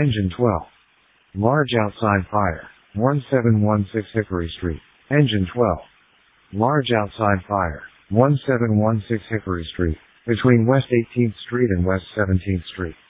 Engine 12. Large outside fire. 1716 Hickory Street. Engine 12. Large outside fire. 1716 Hickory Street. Between West 18th Street and West 17th Street.